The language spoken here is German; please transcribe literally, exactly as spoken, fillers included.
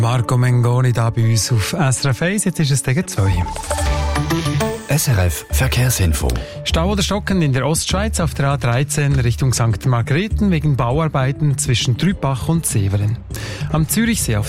Marco Mengoni da bei uns auf S R F eins, jetzt ist es gegen zwei. S R F Verkehrsinfo. Stau oder Stocken in der Ostschweiz auf der A dreizehn Richtung Sankt Margrethen wegen Bauarbeiten zwischen Trübach und Severen. Am Zürichsee auf